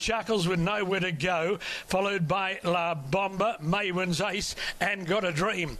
Chuckles with nowhere to go, followed by La Bomba, Maywin's Ace, and Got a Dream.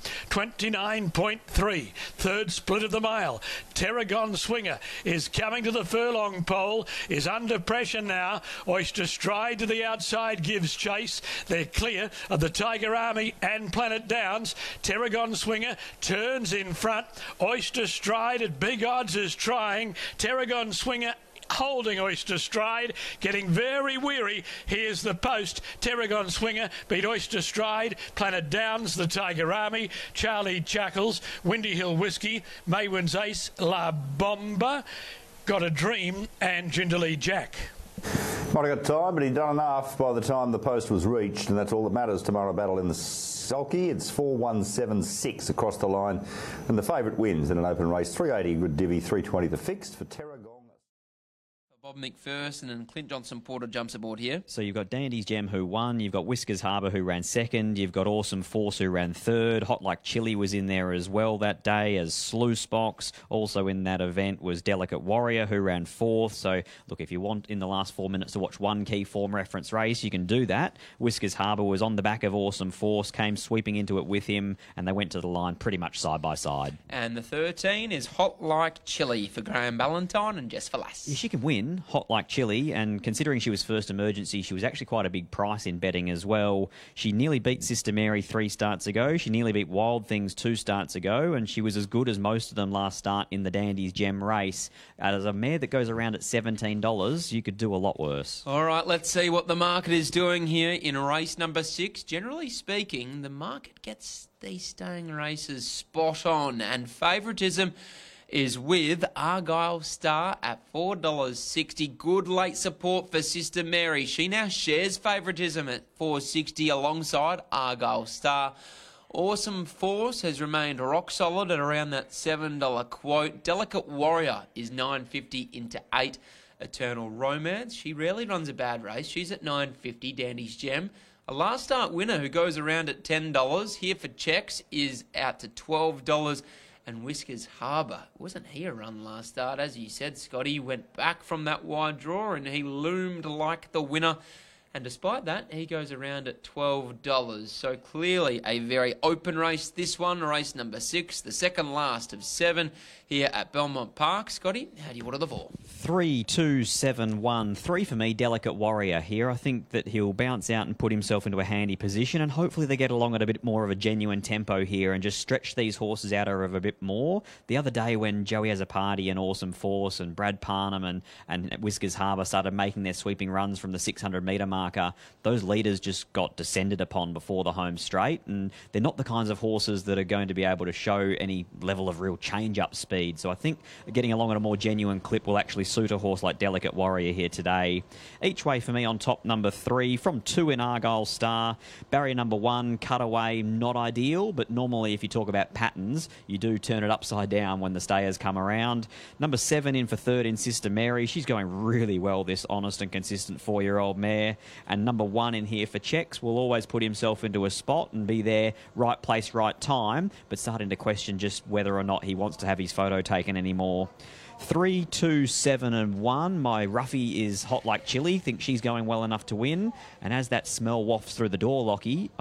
29.3. Third split of the mile. Tarragon Swinger is coming to the furlong pole, is under pressure now. Oyster Stride to the outside gives chase. They're clear of the Tiger Army and Planet Downs. Tarragon Swinger turns in front. Oyster Stride at big odds is trying. Tarragon Swinger holding Oyster Stride, getting very weary. Here's the post. Tarragon Swinger beat Oyster Stride, Planet Downs, the Tiger Army, Charlie Chuckles, Windy Hill Whiskey, Maywin's Ace, La Bomba, Got a Dream, and Jindalee Jack. Might have got time, but he'd done enough by the time the post was reached, and that's all that matters. Tomorrow battle in the sulky. It's 4-1-7-6 across the line, and the favourite wins in an open race. 380 good divvy, 320 the fixed for Tarragon. Bob McPherson and Clint Johnson-Porter jumps aboard here. So you've got Dandy's Gem who won, you've got Whiskers Harbour who ran second, you've got Awesome Force who ran third, Hot Like Chili was in there as well that day as Sluice Box. Also in that event was Delicate Warrior who ran fourth. So look, if you want in the last 4 minutes to watch one key form reference race, you can do that. Whiskers Harbour was on the back of Awesome Force, came sweeping into it with him, and they went to the line pretty much side by side. And the 13 is Hot Like Chili for Graham Ballantyne and Jess Verlass. Yeah, she can win Hot Like Chili, and considering she was first emergency, she was actually quite a big price in betting as well. She nearly beat Sister Mary 3 starts ago. She nearly beat Wild Things 2 starts ago, and she was as good as most of them last start in the Dandy's Gem race. As a mare that goes around at $17, you could do a lot worse. All right, let's see what the market is doing here in race number 6. Generally speaking, the market gets these staying races spot on, and favouritism is with Argyle Star at $4.60. Good late support for Sister Mary. She now shares favouritism at $4.60 alongside Argyle Star. Awesome Force has remained rock solid at around that $7 quote. Delicate Warrior is $9.50 into 8. Eternal Romance, she rarely runs a bad race. She's at $9.50. Dandy's Gem. A last start winner who goes around at $10. Here for Checks is out to $12. And Whiskers Harbour, wasn't he a run last start? As you said, Scotty went back from that wide draw and he loomed like the winner. And despite that, he goes around at $12. So clearly a very open race, this one, race number 6, the second last of 7 here at Belmont Park. Scotty, how do you order the 4? 3, 2, 7, 1. 3 for me, Delicate Warrior here. I think that he'll bounce out and put himself into a handy position, and hopefully they get along at a bit more of a genuine tempo here and just stretch these horses out of a bit more. The other day when Joey Has a Party and Awesome Force and Brad Parnham and Whiskers Harbour started making their sweeping runs from the 600-metre marker, those leaders just got descended upon before the home straight, and they're not the kinds of horses that are going to be able to show any level of real change-up speed. So I think getting along at a more genuine clip will actually suit a horse like Delicate Warrior here today. Each way for me on top, number 3. From 2 in Argyle Star. Barrier number 1, Cutaway, not ideal, but normally if you talk about patterns, you do turn it upside down when the stayers come around. Number 7 in for 3rd in Sister Mary. She's going really well, this honest and consistent 4-year-old mare. And number 1 in here for Checks will always put himself into a spot and be there, right place, right time, but starting to question just whether or not he wants to have his photo taken anymore. 3, 2, 7 and 1. My roughie is Hot Like Chili. Think she's going well enough to win. And as that smell wafts through the door, Lockie,